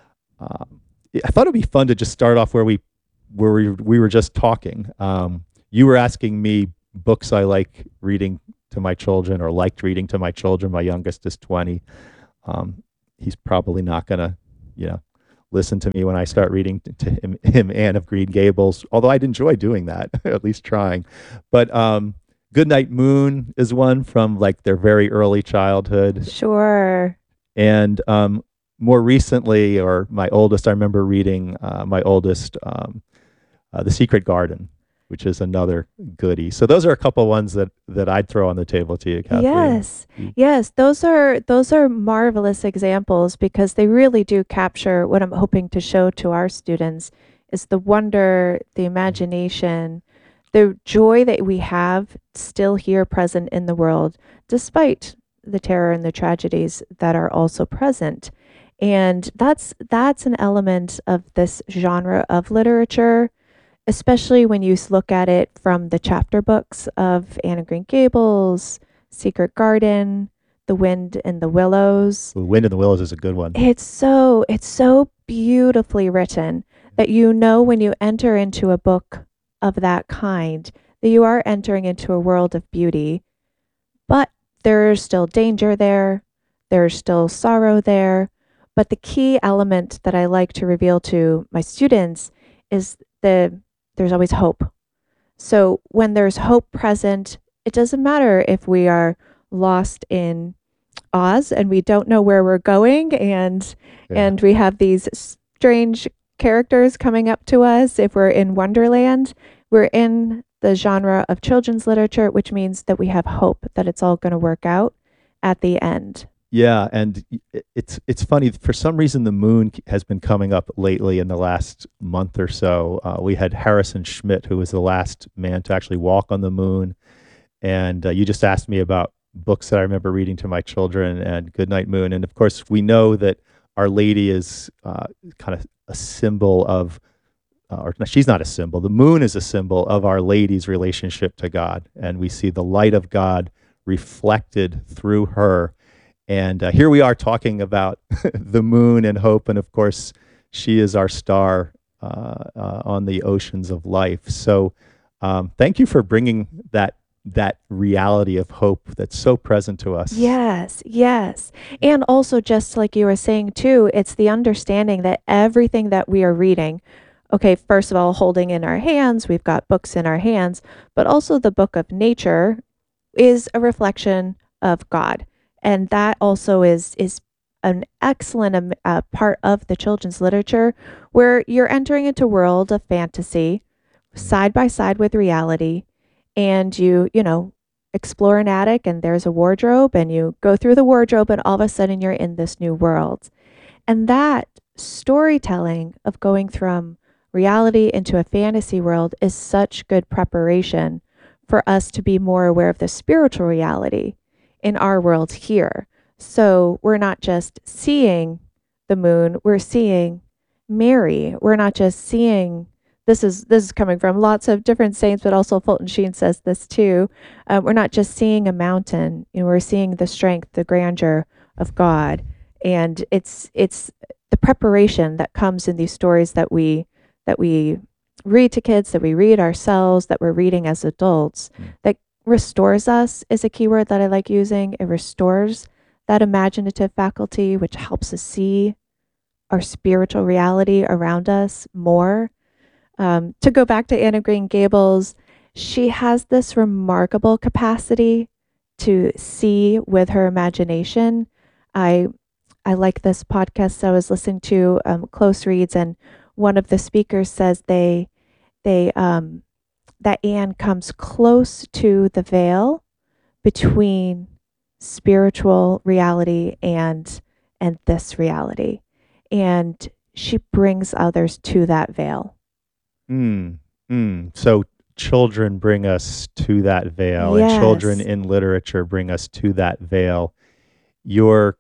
uh, I thought it'd be fun to just start off where we where we, we were just talking. Um, you were asking me books I like reading to my children or liked reading to my children. My youngest is twenty. Um, he's probably not going to, you know, listen to me when I start reading to to him, him Anne of Green Gables, although I'd enjoy doing that, at least trying. But um, Goodnight Moon is one from like their very early childhood. Sure. And um, more recently, or my oldest, I remember reading uh, my oldest, um, uh, The Secret Garden, which is another goodie. So those are a couple ones that, that I'd throw on the table to you, Kathleen. Yes. Yes, those are those are marvelous examples because they really do capture what I'm hoping to show to our students is the wonder, the imagination, the joy that we have still here present in the world despite the terror and the tragedies that are also present. And that's that's an element of this genre of literature, especially when you look at it from the chapter books of Anne of Green Gables, Secret Garden, The Wind and the Willows. The Wind and the Willows is a good one. It's so it's so beautifully written that you know when you enter into a book of that kind that you are entering into a world of beauty, but there's still danger there, there's still sorrow there. But the key element that I like to reveal to my students is the there's always hope. So when there's hope present, it doesn't matter if we are lost in Oz and we don't know where we're going and Yeah. and we have these strange characters coming up to us. If we're in Wonderland, we're in the genre of children's literature, which means that we have hope that it's all going to work out at the end. Yeah, and i- it's it's funny. For some reason, the moon k- has been coming up lately in the last month or so. Uh, we had Harrison Schmitt, who was the last man to actually walk on the moon, and uh, you just asked me about books that I remember reading to my children, and Goodnight Moon. And of course, we know that Our Lady is uh, kind of a symbol of, uh, or no, she's not a symbol. The moon is a symbol of Our Lady's relationship to God, and we see the light of God reflected through her. And uh, here we are talking about the moon and hope, and of course, she is our star uh, uh, on the oceans of life. So, um, thank you for bringing that that reality of hope that's so present to us. Yes, yes. And also, just like you were saying too, it's the understanding that everything that we are reading, okay, first of all, holding in our hands, we've got books in our hands, but also the book of nature is a reflection of God. And that also is is an excellent um, uh, part of the children's literature where you're entering into a world of fantasy side by side with reality, and you, you know, explore an attic and there's a wardrobe and you go through the wardrobe and all of a sudden you're in this new world. And that storytelling of going from reality into a fantasy world is such good preparation for us to be more aware of the spiritual reality in our world here. So we're not just seeing the moon, we're seeing Mary. We're not just seeing this is this is coming from lots of different saints, but also Fulton Sheen says this too. Uh, we're not just seeing a mountain, you know, we're seeing the strength, the grandeur of God. And it's it's the preparation that comes in these stories that we that we read to kids, that we read ourselves, that we're reading as adults, that restores us is a keyword that I like using. It restores that imaginative faculty, which helps us see our spiritual reality around us more. Um, to go back to Anne of Green Gables, she has this remarkable capacity to see with her imagination. I I like this podcast I was listening to, um, Close Reads, and one of the speakers says they they um, that Anne comes close to the veil between spiritual reality and and this reality, and she brings others to that veil. Mm, mm. So children bring us to that veil, and children Yes. in literature bring us to that veil. Your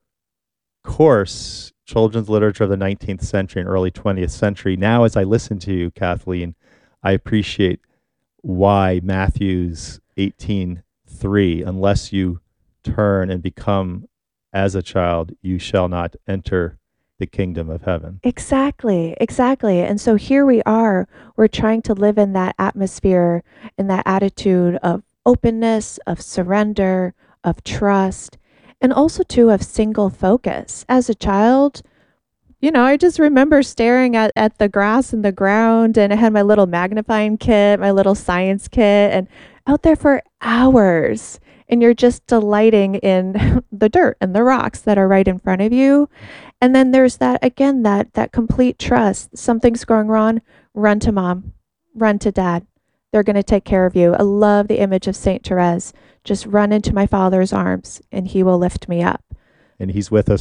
course, Children's Literature of the nineteenth Century and Early twentieth Century, now as I listen to you, Kathleen, I appreciate why Matthew's eighteen three, unless you turn and become as a child, you shall not enter the kingdom of heaven. Exactly, exactly. And so here we are, we're trying to live in that atmosphere, in that attitude of openness, of surrender, of trust, and also too of single focus. As a child, you know, I just remember staring at, at the grass and the ground, and I had my little magnifying kit, my little science kit, and out there for hours. And you're just delighting in the dirt and the rocks that are right in front of you. And then there's that, again, that that complete trust. Something's going wrong, run to mom, run to dad. They're going to take care of you. I love the image of Saint Therese. Just run into my father's arms and he will lift me up. And he's with us